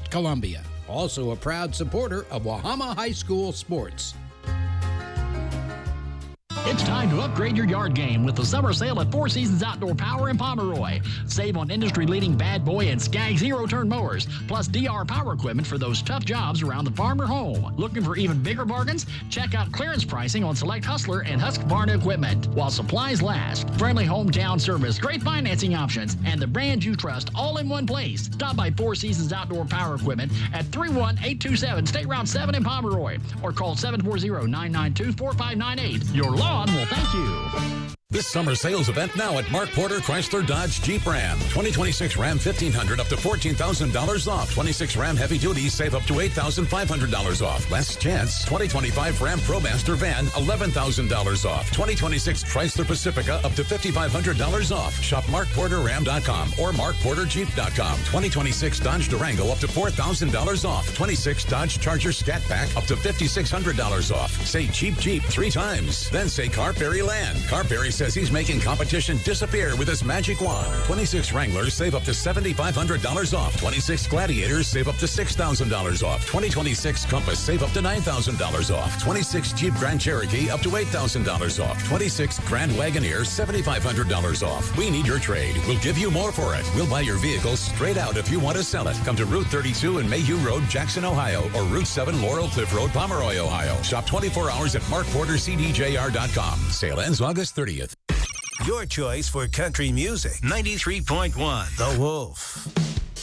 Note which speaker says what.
Speaker 1: Columbia. Also a proud supporter of Wahama High School sports.
Speaker 2: It's time to upgrade your yard game with the summer sale at Four Seasons Outdoor Power in Pomeroy. Save on industry-leading Bad Boy and Skag zero-turn mowers, plus DR power equipment for those tough jobs around the farm or home. Looking for even bigger bargains? Check out clearance pricing on select Hustler and Husqvarna equipment. While supplies last, friendly hometown service, great financing options, and the brand you trust all in one place. Stop by Four Seasons Outdoor Power Equipment at 31827 State Route 7 in Pomeroy, or call 740-992-4598. Your lawn will thank you.
Speaker 3: This summer sales event now at Mark Porter Chrysler Dodge Jeep Ram. 2026 Ram 1500 up to $14,000 off. 26 Ram Heavy Duty save up to $8,500 off. Last chance. 2025 Ram ProMaster Van $11,000 off. 2026 Chrysler Pacifica up to $5,500 off. Shop MarkPorterRam.com or MarkPorterJeep.com. 2026 Dodge Durango up to $4,000 off. 26 Dodge Charger Scat Pack up to $5,600 off. Say Jeep Jeep 3 times. Then say Carberry Land. Carberry says he's making competition disappear with his magic wand. 26 Wranglers save up to $7,500 off. 26 Gladiators save up to $6,000 off. 2026 Compass save up to $9,000 off. 26 Jeep Grand Cherokee up to $8,000 off. 26 Grand Wagoneer $7,500 off. We need your trade. We'll give you more for it. We'll buy your vehicle straight out if you want to sell it. Come to Route 32 and Mayhew Road, Jackson, Ohio, or Route 7 Laurel Cliff Road, Pomeroy, Ohio. Shop 24 hours at MarkPorterCDJR.com. Sale ends August 30th.
Speaker 4: Your choice for country music. 93.1 The Wolf.